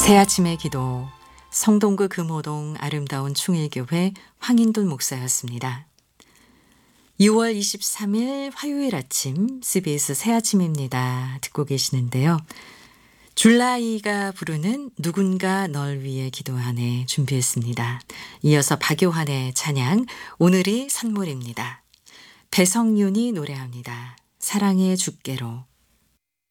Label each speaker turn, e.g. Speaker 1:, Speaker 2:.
Speaker 1: 새아침의 기도, 성동구 금호동 아름다운 충일교회 황인돈 목사였습니다. 6월 23일 화요일 아침 CBS 새아침입니다. 듣고 계시는데요. 줄라이가 부르는 누군가 널 위해 기도하네 준비했습니다. 이어서 박요한의 찬양, 오늘이 선물입니다. 배성윤이 노래합니다. 사랑의 주께로.